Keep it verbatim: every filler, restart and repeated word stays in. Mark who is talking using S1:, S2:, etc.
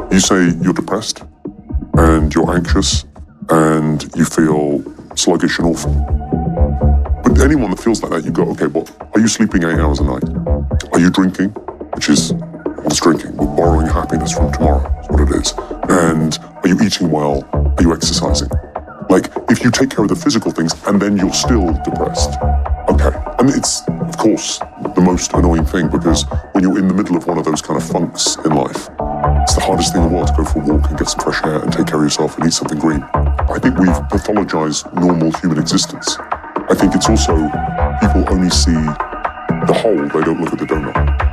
S1: You say you're depressed and you're anxious and you feel sluggish and awful. But anyone that feels like that, you go, okay, well, are you sleeping eight hours a night? Are you drinking? Which is, what's drinking? We're borrowing happiness from tomorrow, is what it is. And are you eating well? Are you exercising? Like, if you take care of the physical things and then you're still depressed, okay. And it's, of course, the most annoying thing, because when you're in the middle of one of those kind of funks in life, it's the hardest thing in the world to go for a walk and get some fresh air and take care of yourself and eat something green. I think we've pathologized normal human existence. I think it's also, people only see the whole, they don't look at the donut.